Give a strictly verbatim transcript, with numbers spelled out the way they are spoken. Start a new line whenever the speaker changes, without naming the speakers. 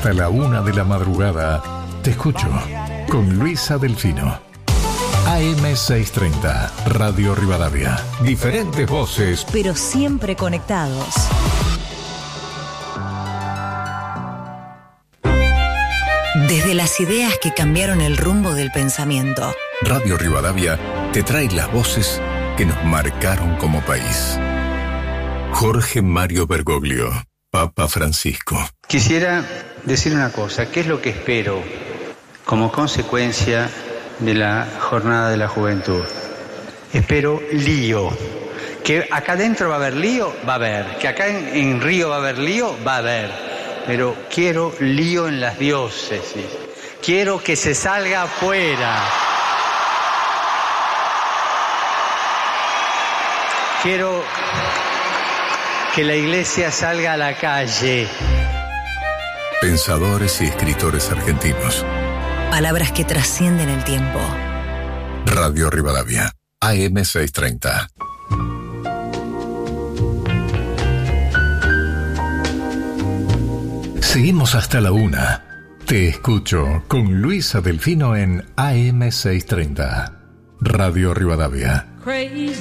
hasta la una de la madrugada. Te escucho con Luisa Delfino. A M seiscientos treinta, Radio Rivadavia. Diferentes voces,
pero siempre conectados. Desde las ideas que cambiaron el rumbo del pensamiento.
Radio Rivadavia te trae las voces que nos marcaron como país. Jorge Mario Bergoglio, Papa Francisco.
Quisiera decir una cosa, ¿qué es lo que espero como consecuencia de la Jornada de la Juventud? Espero lío. Que acá adentro va a haber lío, va a haber. Que acá en, en Río va a haber lío, va a haber. Pero quiero lío en las diócesis. Quiero que se salga afuera. Quiero que la iglesia salga a la calle.
Pensadores y escritores argentinos.
Palabras que trascienden el tiempo.
Radio Rivadavia, A M seiscientos treinta. Seguimos hasta la una. Te escucho con Luisa Delfino en A M seiscientos treinta. Radio Rivadavia.